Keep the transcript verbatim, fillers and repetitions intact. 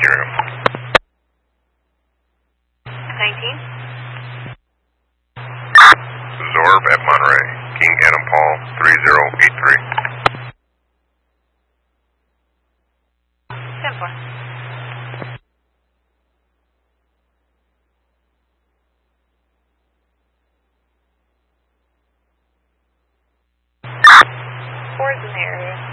Imperial. nineteen. Zorb at Monterey. King Adam Paul, three zero eight three. ten four. Four is in the area.